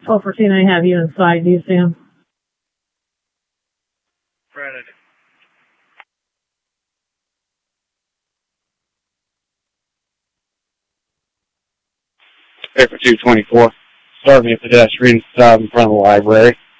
1214, I have you inside. Do you see him? Right. Paper 224. Starting a pedestrian stop in front of the library.